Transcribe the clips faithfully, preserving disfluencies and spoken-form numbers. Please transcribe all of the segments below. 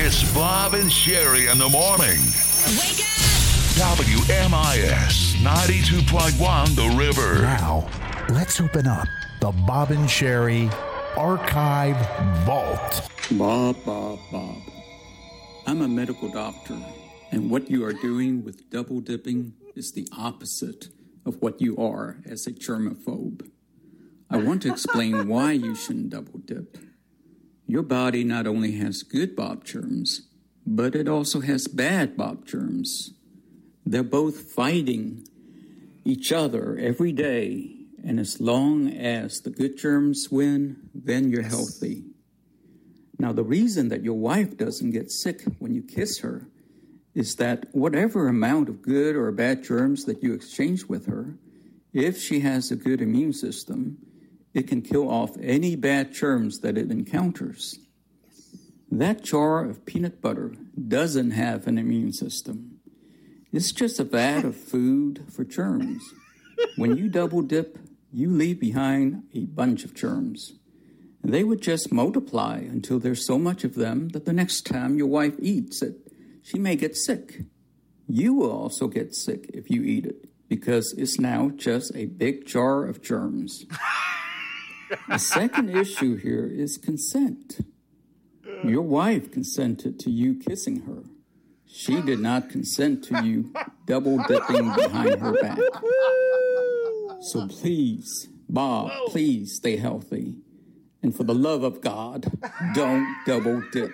It's Bob and Sherry in the morning. Wake up! W M I S ninety-two point one The River. Now, let's open up the Bob and Sherry Archive Vault. Bob, Bob, Bob. I'm a medical doctor, and what you are doing with double dipping is the opposite of what you are as a germaphobe. I want to explain why you shouldn't double dip. Your body not only has good Bob germs, but it also has bad Bob germs. They're both fighting each other every day, and as long as the good germs win, then you're healthy. Now, the reason that your wife doesn't get sick when you kiss her is that whatever amount of good or bad germs that you exchange with her, if she has a good immune system, it can kill off any bad germs that it encounters. That jar of peanut butter doesn't have an immune system. It's just a vat of food for germs. When you double dip, you leave behind a bunch of germs. They would just multiply until there's so much of them that the next time your wife eats it, she may get sick. You will also get sick if you eat it, because it's now just a big jar of germs. The second issue here is consent. Your wife consented to you kissing her. She did not consent to you double dipping behind her back. So please, Bob, please stay healthy. And for the love of God, don't double dip.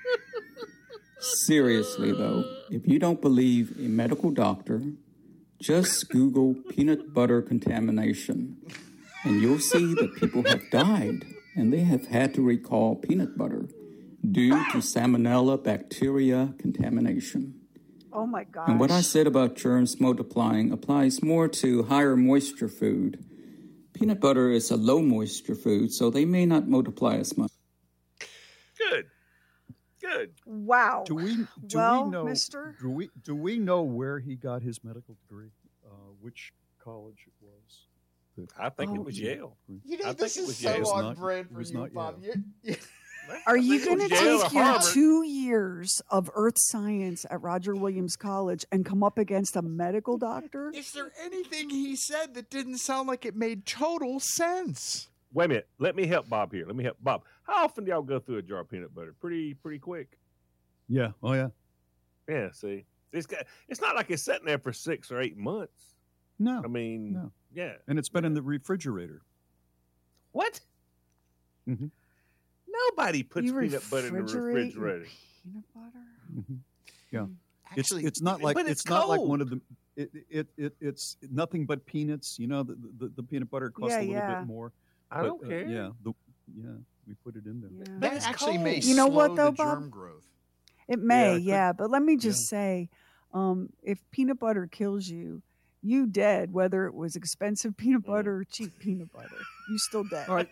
Seriously, though, if you don't believe a medical doctor, just Google peanut butter contamination. And you'll see that people have died, and they have had to recall peanut butter due to salmonella bacteria contamination. Oh, my gosh. And what I said about germs multiplying applies more to higher moisture food. Peanut butter is a low moisture food, so they may not multiply as much. Good. Good. Wow. Do we do well, we know mister? do we do we know where he got his medical degree? Uh, which college it was? I think Oh, it was yeah. Yale. You know, I this think it is was so Yale. It's on not- brand it for was you, not Bob. Yale. You, you, Are I you think it going to was Yale or take your Harvard. two years of earth science at Roger Williams College and come up against a medical doctor? is there anything he said that didn't sound like it made total sense? Wait a minute. Let me help Bob here. Let me help Bob. How often do y'all go through a jar of peanut butter? Pretty, pretty quick. Yeah. Oh yeah. Yeah. See, it's got, it's not like it's sitting there for six or eight months. No. I mean, No. yeah. And it's been in the refrigerator. What? Mm-hmm. Nobody puts You peanut butter in the refrigerate your refrigerator. Peanut butter? Mm-hmm. Yeah. Actually, it's it's not like but it's, it's not like cold. one of the it, it it it's nothing but peanuts. You know, the the, the peanut butter costs Yeah, a little yeah. bit more. I but, don't uh, care. yeah. The, yeah. We put it in there. Yeah. that it's actually cold. may You know slow what, though, the Bob? germ growth. It may, it could- yeah. But let me just yeah. say, um, if peanut butter kills you, you dead, whether it was expensive peanut butter or cheap peanut butter. You still dead. All right.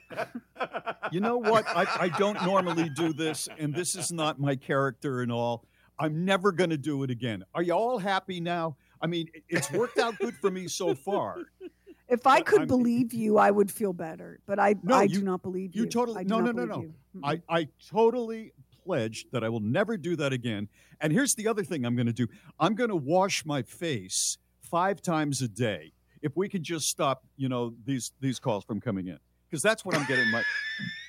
You know what? I, I don't normally do this, and this is not my character and all. I'm never going to do it again. Are you all happy now? I mean, it- it's worked out good for me so far. If I But could I'm- believe you, I would feel better. But I, No, I you- do not believe you. You totally I do no not no no believe no. you. I, I totally pledge that I will never do that again. And here's the other thing I'm going to do. I'm going to wash my face five times a day. If we could just stop, you know, these these calls from coming in, because that's what I'm getting my